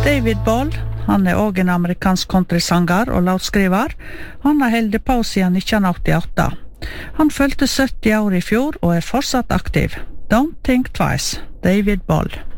David Ball, han også en amerikansk countrysanger og låtskriver. Han har holdt på siden 1988. Han fylte 70 år i fjor og fortsatt aktiv. Don't think twice, David Ball.